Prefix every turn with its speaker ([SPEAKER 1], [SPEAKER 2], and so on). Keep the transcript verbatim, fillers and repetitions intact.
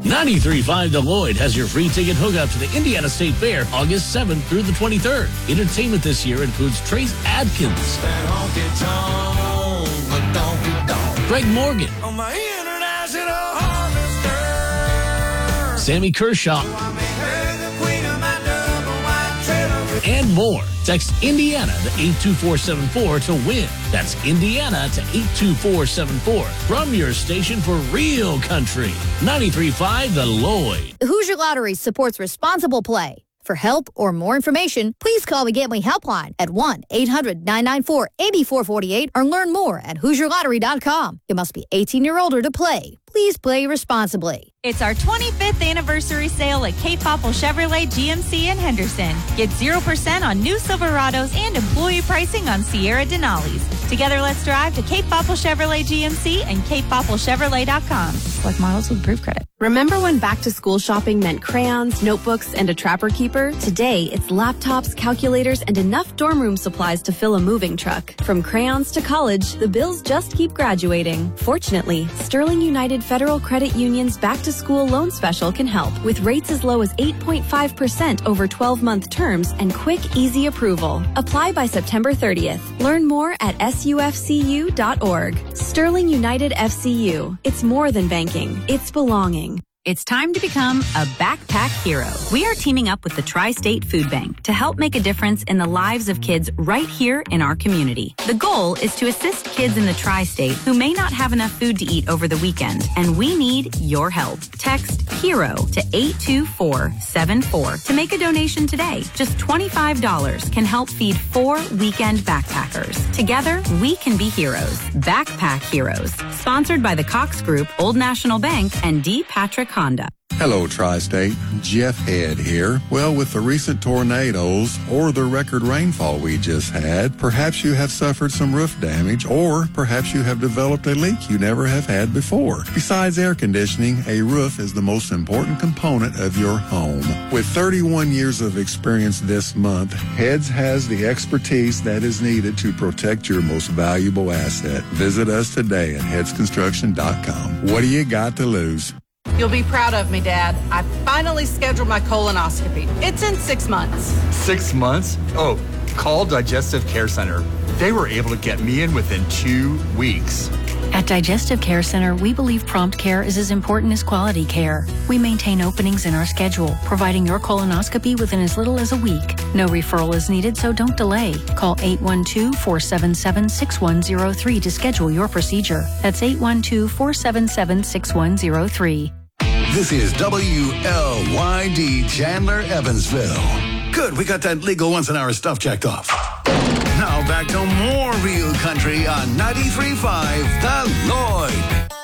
[SPEAKER 1] ninety-three point five The Lloyd has your free ticket hookup to the Indiana State Fair August seventh through the twenty-third. Entertainment this year includes Trace Adkins, Greg Morgan,
[SPEAKER 2] On my international harvester.
[SPEAKER 1] Sammy Kershaw,
[SPEAKER 2] I made her the queen of my double wide trailer.
[SPEAKER 1] and more. Text Indiana to eight two four seven four to win. That's Indiana to eight two four seven four. From your station for real country. ninety-three point five The Lloyd.
[SPEAKER 3] Hoosier Lottery supports responsible play. For help or more information, please call the Gambling Helpline at one eight hundred nine nine four eight four four eight or learn more at hoosier lottery dot com. You must be eighteen or older to play. Please play responsibly.
[SPEAKER 4] It's our twenty-fifth anniversary sale at Cape Popple Chevrolet G M C in Henderson. Get zero percent on new Silverados and employee pricing on Sierra Denali's. Together, let's drive to Cape Popple Chevrolet G M C and cape popple chevrolet dot com. Select models with approved credit.
[SPEAKER 5] Remember when back-to-school shopping meant crayons, notebooks, and a Trapper Keeper? Today, it's laptops, calculators, and enough dorm room supplies to fill a moving truck. From crayons to college, the bills just keep graduating. Fortunately, Sterling United Federal Credit Union's back-to-school loan special can help, with rates as low as eight point five percent over twelve-month terms and quick, easy approval. Apply by September thirtieth. Learn more at S U F C U dot org. Sterling United F C U. It's more than banking. It's belonging.
[SPEAKER 6] It's time to become a backpack hero. We are teaming up with the Tri-State Food Bank to help make a difference in the lives of kids right here in our community. The goal is to assist kids in the Tri-State who may not have enough food to eat over the weekend, and we need your help. Text HERO to eight two four seven four to make a donation today. Just twenty-five dollars can help feed four weekend backpackers. Together, we can be heroes. Backpack Heroes. Sponsored by the Cox Group, Old National Bank, and D. Patrick Honda.
[SPEAKER 7] Hello, Tri-State. Jeff Head here. Well, with the recent tornadoes or the record rainfall we just had, perhaps you have suffered some roof damage, or perhaps you have developed a leak you never have had before. Besides air conditioning, a roof is the most important component of your home. With thirty-one years of experience this month, Heads has the expertise that is needed to protect your most valuable asset. Visit us today at heads construction dot com. What do you got to lose?
[SPEAKER 8] You'll be proud of me, Dad. I finally scheduled my colonoscopy. It's in six months.
[SPEAKER 9] Six months? Oh, call Digestive Care Center. They were able to get me in within two weeks.
[SPEAKER 10] At Digestive Care Center, we believe prompt care is as important as quality care. We maintain openings in our schedule, providing your colonoscopy within as little as a week. No referral is needed, so don't delay. Call eight one two, four seven seven, six one zero three to schedule your procedure. That's eight one two, four seven seven, six one zero three.
[SPEAKER 11] This is W L Y D Chandler, Evansville. Good, we got that legal once-an-hour stuff checked off. Now back to more real country on ninety-three point five The Lloyd.